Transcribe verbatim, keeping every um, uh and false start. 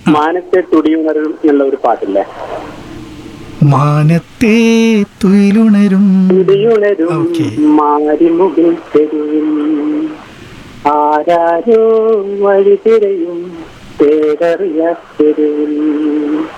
മാനത്തെ തുടിയുണരും എന്നുള്ള ഒരു പാട്ടില്ലേ? മാനത്തെ തുയിലുണരും തുടിയുണരും ഓക്കെ. മാരിമുകിൽ തെരുവിൽ ആരാരോ വഴി തിരയും പേരറിയ തെരുവിൽ